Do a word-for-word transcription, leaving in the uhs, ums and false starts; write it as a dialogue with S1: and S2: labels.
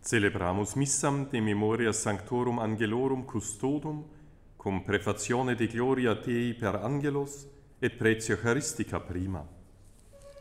S1: Celebramus missam de memoria sanctorum angelorum custodum, cum prefazione de gloria Dei per angelos, et pretio Eucharistica prima.